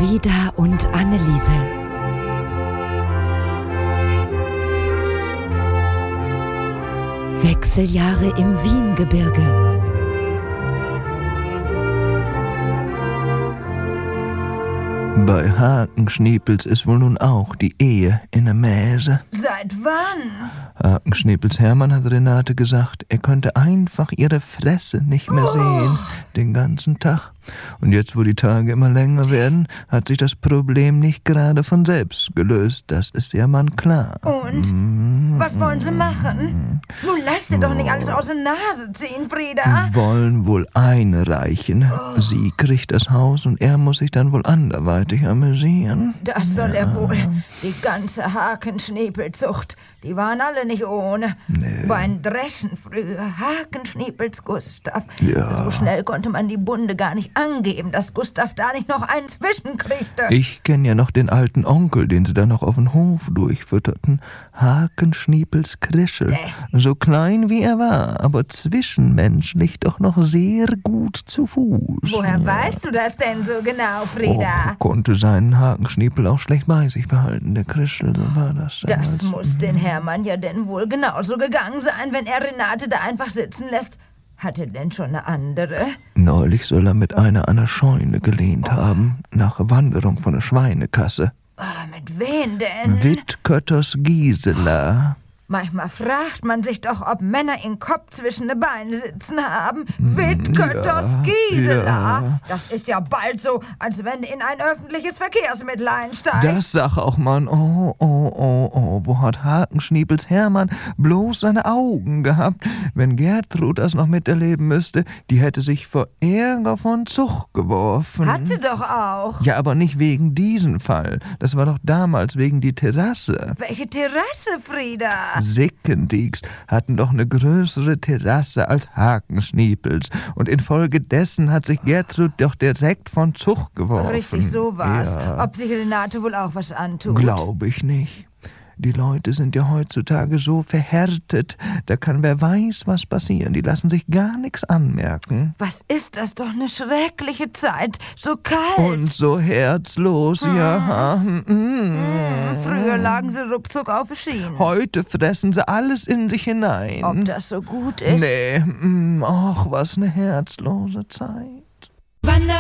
Frieda und Anneliese. Wechseljahre im Wiengebirge. Bei Hakenschniepels ist wohl nun auch die Ehe in der Mäse. Seit wann? Hakenschniepels Hermann hat Renate gesagt, er könnte einfach ihre Fresse nicht mehr sehen, den ganzen Tag. Und jetzt, wo die Tage immer länger werden, hat sich das Problem nicht gerade von selbst gelöst. Das ist ja Mann klar. Und? Was wollen Sie machen? Nun lass dir doch nicht alles aus der Nase ziehen, Frieda. Wollen wohl einreichen. Sie kriegt das Haus und er muss sich dann wohl anderweitig amüsieren. Das soll er wohl. Die ganze Hakenschniepelzucht, die waren alle nicht ohne. Nee. Beim Dreschen früher, Hakenschniepels Gustav. Ja. So schnell konnte man die Bunde gar nicht angeben, dass Gustav da nicht noch einen zwischenkriegte. Ich kenne ja noch den alten Onkel, den sie da noch auf den Hof durchfütterten. Hakenschniepels Krischel. So klein wie er war, aber zwischenmenschlich doch noch sehr gut zu Fuß. Woher weißt du das denn so genau, Frieda? Konnte seinen Hakenschniepel auch schlecht bei sich behalten, der Krischel, so war das damals. Das muss den Hermann ja denn wohl genauso gegangen sein, wenn er Renate da einfach sitzen lässt. Hat er denn schon eine andere? Neulich soll er mit einer an der Scheune gelehnt haben, nach Wanderung von der Schweinekasse. Mit wem denn? Wittkötters Gisela. Manchmal fragt man sich doch, ob Männer ihren Kopf zwischen den Beinen sitzen haben. Wittkötters Gisela. Ja. Das ist ja bald so, als wenn du in ein öffentliches Verkehrsmittel einsteigst. Das sag auch man. Wo hat Hakenschniepels Hermann bloß seine Augen gehabt? Wenn Gertrud das noch miterleben müsste, die hätte sich vor Ärger von Zug geworfen. Hat sie doch auch. Ja, aber nicht wegen diesem Fall. Das war doch damals wegen die Terrasse. Welche Terrasse, Frieda? Sickendieks hatten doch eine größere Terrasse als Hakenschniepels. Und infolgedessen hat sich Gertrud doch direkt von Zug geworfen. Richtig, so war's. Ja. Ob sich Renate wohl auch was antut? Glaube ich nicht. Die Leute sind ja heutzutage so verhärtet, da kann wer weiß was passieren. Die lassen sich gar nichts anmerken. Was ist das doch eine schreckliche Zeit. So kalt. Und so herzlos, ja. Früher lagen sie ruckzuck auf den Schienen. Heute fressen sie alles in sich hinein. Ob das so gut ist? Nee, ach, was eine herzlose Zeit.